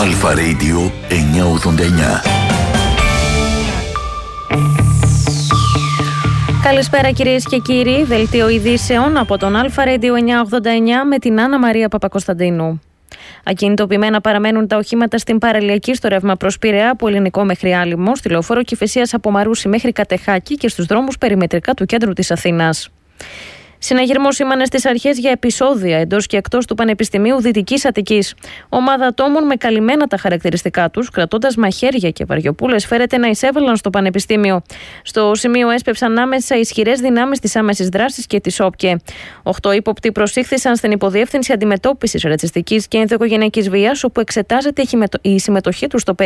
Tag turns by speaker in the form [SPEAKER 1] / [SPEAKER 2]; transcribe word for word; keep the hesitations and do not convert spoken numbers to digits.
[SPEAKER 1] Αλφα Radio εννιακόσια ογδόντα εννιά.
[SPEAKER 2] Καλησπέρα κυρίες και κύριοι, δελτίο ειδήσεων από τον Αλφα Radio εννιακόσια ογδόντα εννιά με την Άννα Μαρία Παπακοσταντίνου. Ακινητοποιημένα παραμένουν τα οχήματα στην παραλιακή στο ρεύμα προς Πειραιά από Ελληνικό μέχρι Άλυμο, στη λεωφόρο Κηφισίας από Μαρούσι μέχρι Κατεχάκη και στους δρόμους περιμετρικά του κέντρου της Αθήνας. Συναγερμό σήμανε στις αρχές για επεισόδια εντός και εκτός του Πανεπιστημίου Δυτικής Αττικής. Ομάδα ατόμων με καλυμμένα τα χαρακτηριστικά τους, κρατώντας μαχαίρια και βαριοπούλες, φέρεται να εισέβαλαν στο Πανεπιστήμιο. Στο σημείο έσπευσαν άμεσα ισχυρές δυνάμεις της άμεσης δράσης και της ΟΠΚΕ. Οχτώ ύποπτοι προσήχθησαν στην Υποδιεύθυνση Αντιμετώπισης Ρατσιστικής και Ενδοοικογενειακής Βίας, όπου εξετάζεται η συμμετοχή τους στο